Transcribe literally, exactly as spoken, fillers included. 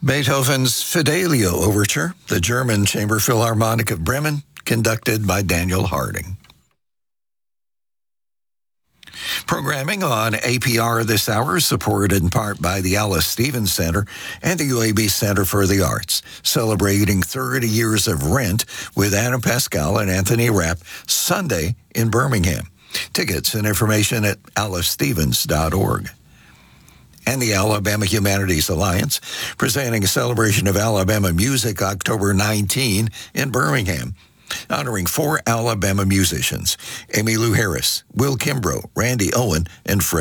Beethoven's Fidelio Overture, the German Chamber Philharmonic of Bremen, conducted by Daniel Harding. Programming on A P R this hour is supported in part by the Alice Stevens Center and the U A B Center for the Arts, celebrating thirty years of Rent with Anna Pascal and Anthony Rapp Sunday in Birmingham. Tickets and information at alice stevens dot org. And the Alabama Humanities Alliance, presenting a celebration of Alabama music October nineteenth in Birmingham, honoring four Alabama musicians, Emmylou Harris, Will Kimbrough, Randy Owen, and Fred